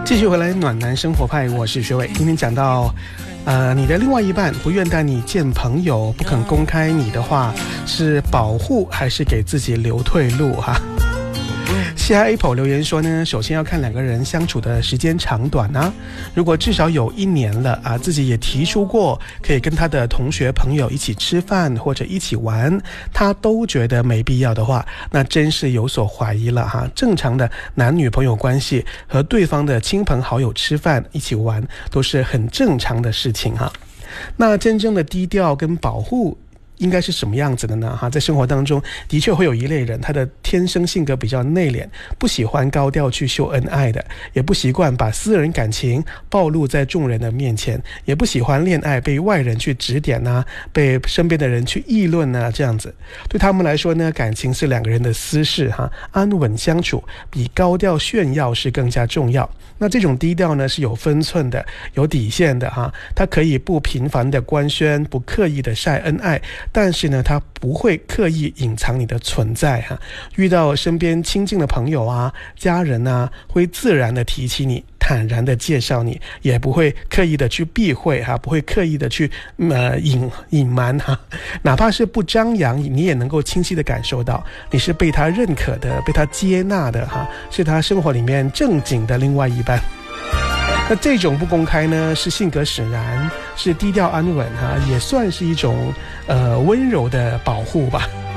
继续回来暖男生活派，我是学伟。今天讲到你的另外一半不愿带你见朋友，不肯公开你的话，是保护还是给自己留退路哈？西哈 Apple 留言说呢，首先要看两个人相处的时间长短啊。如果至少有1年了啊，自己也提出过可以跟他的同学朋友一起吃饭或者一起玩，他都觉得没必要的话，那真是有所怀疑了哈。正常的男女朋友关系和对方的亲朋好友吃饭一起玩都是很正常的事情哈。那真正的低调跟保护应该是什么样子的呢？在生活当中的确会有一类人，他的天生性格比较内敛，不喜欢高调去秀恩爱的，也不习惯把私人感情暴露在众人的面前，也不喜欢恋爱被外人去指点啊，被身边的人去议论啊，这样子对他们来说呢，感情是两个人的私事安稳相处比高调炫耀是更加重要。那这种低调呢是有分寸的，有底线的他可以不频繁的官宣，不刻意的晒恩爱，但是呢他不会刻意隐藏你的存在遇到身边亲近的朋友啊、家人啊，会自然的提起你，坦然的介绍你，也不会刻意的去避讳不会刻意的去隐瞒哪怕是不张扬，你也能够清晰的感受到你是被他认可的，被他接纳的是他生活里面正经的另外一半。那这种不公开呢，是性格使然，是低调安稳也算是一种温柔的保护吧。